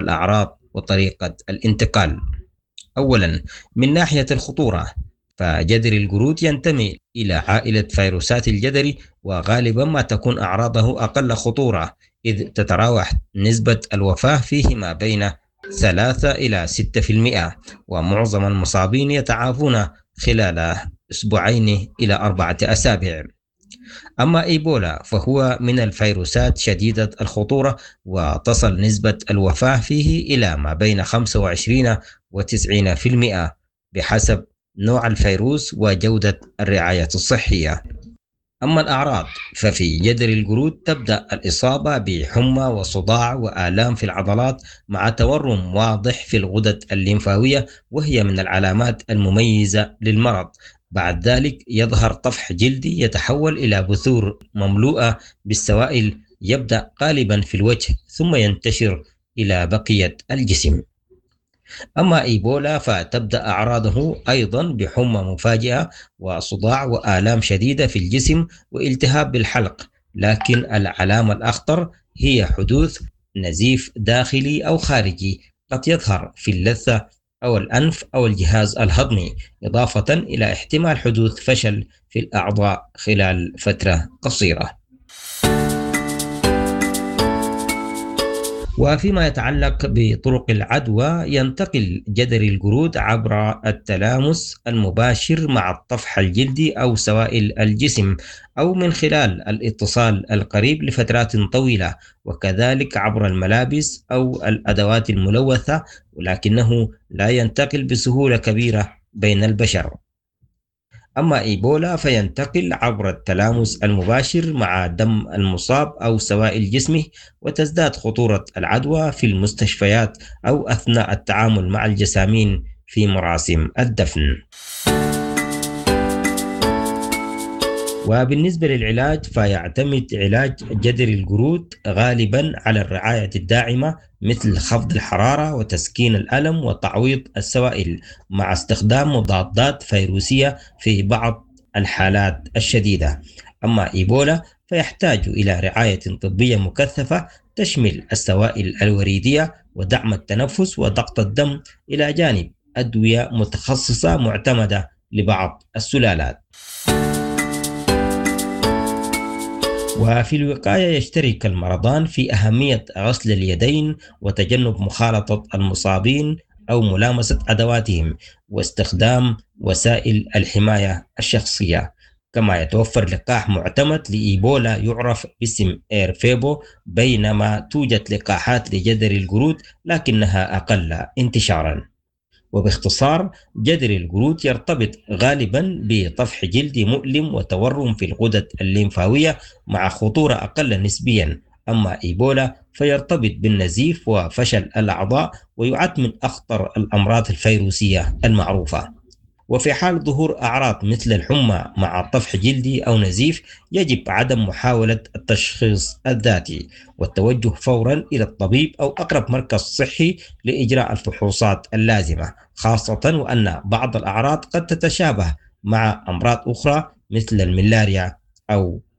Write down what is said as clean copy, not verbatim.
الأعراض وطريقة الانتقال. أولا، من ناحية الخطورة، فجدري القرود ينتمي إلى عائلة فيروسات الجدري، وغالبا ما تكون أعراضه أقل خطورة، إذ تتراوح نسبة الوفاة فيه ما بين 3 إلى 6%، ومعظم المصابين يتعافون خلال أسبوعين إلى 4 أسابيع. أما إيبولا فهو من الفيروسات شديدة الخطورة، وتصل نسبة الوفاة فيه إلى ما بين 25 و90% بحسب نوع الفيروس وجودة الرعاية الصحية. أما الأعراض، ففي جدري القرود تبدأ الإصابة بحمى وصداع وآلام في العضلات مع تورم واضح في الغدد الليمفاوية، وهي من العلامات المميزة للمرض. بعد ذلك يظهر طفح جلدي يتحول إلى بثور مملوءة بالسوائل، يبدأ غالبا في الوجه ثم ينتشر إلى بقية الجسم. أما إيبولا فتبدأ أعراضه أيضا بحمى مفاجئة وصداع وآلام شديدة في الجسم والتهاب بالحلق، لكن العلامة الأخطر هي حدوث نزيف داخلي أو خارجي قد يظهر في اللثة أو الأنف أو الجهاز الهضمي، إضافة إلى احتمال حدوث فشل في الأعضاء خلال فترة قصيرة. وفيما يتعلق بطرق العدوى، ينتقل جدري القرود عبر التلامس المباشر مع الطفح الجلدي أو سوائل الجسم، أو من خلال الاتصال القريب لفترات طويلة، وكذلك عبر الملابس أو الأدوات الملوثة، ولكنه لا ينتقل بسهولة كبيرة بين البشر. أما إيبولا فينتقل عبر التلامس المباشر مع دم المصاب أو سوائل جسمه، وتزداد خطورة العدوى في المستشفيات أو أثناء التعامل مع الجسامين في مراسم الدفن. وبالنسبة للعلاج، فيعتمد علاج جدري القرود غالبا على الرعاية الداعمة، مثل خفض الحرارة وتسكين الألم وتعويض السوائل، مع استخدام مضادات فيروسية في بعض الحالات الشديدة. أما إيبولا فيحتاج إلى رعاية طبية مكثفة تشمل السوائل الوريدية ودعم التنفس وضغط الدم، إلى جانب أدوية متخصصة معتمدة لبعض السلالات. وفي الوقاية يشترك المرضان في أهمية غسل اليدين وتجنب مخالطة المصابين أو ملامسة أدواتهم، واستخدام وسائل الحماية الشخصية. كما يتوفر لقاح معتمد لإيبولا يعرف باسم إيرفيبو، بينما توجد لقاحات لجدري القرود لكنها أقل انتشاراً. وباختصار، جدري القرود يرتبط غالبا بطفح جلدي مؤلم وتورم في الغدد الليمفاوية مع خطورة أقل نسبيا. أما إيبولا فيرتبط بالنزيف وفشل الأعضاء، ويعد من أخطر الأمراض الفيروسية المعروفة. وفي حال ظهور أعراض مثل الحمى مع طفح جلدي أو نزيف، يجب عدم محاولة التشخيص الذاتي والتوجه فورا إلى الطبيب أو أقرب مركز صحي لإجراء الفحوصات اللازمة، خاصة وأن بعض الأعراض قد تتشابه مع أمراض أخرى مثل الملاريا أو